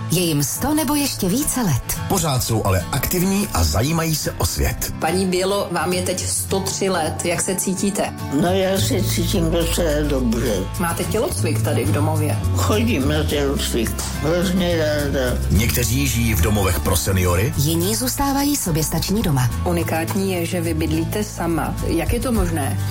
Je jim 100 nebo ještě více let. Pořád jsou ale aktivní a zajímají se o svět. Paní Bělo, vám je teď 103 let. Jak se cítíte? No já se cítím docela dobře. Máte tělocvik tady v domově? Chodím na tělocvik. Hrozně ráda. Někteří žijí v domovech pro seniory. Jiní zůstávají soběstační doma. Unikátní je, že vy bydlíte sama. Jak je to možné?